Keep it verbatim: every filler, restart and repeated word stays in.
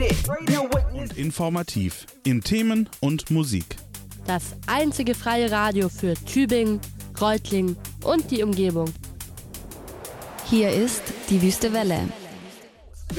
Und informativ in Themen und Musik. Das einzige freie Radio für Tübingen, Reutlingen und die Umgebung. Hier ist die Wüste Welle.